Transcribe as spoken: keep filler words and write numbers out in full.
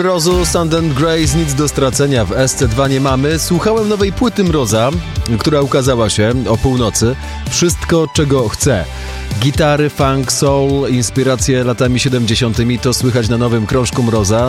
Mrozu, Sand and Grace, nic do stracenia w S C dwa nie mamy. Słuchałem nowej płyty Mroza, która ukazała się o północy. Wszystko, czego chcę. Gitary, funk, soul, inspiracje latami siedemdziesiątymi to słychać na nowym krążku Mroza.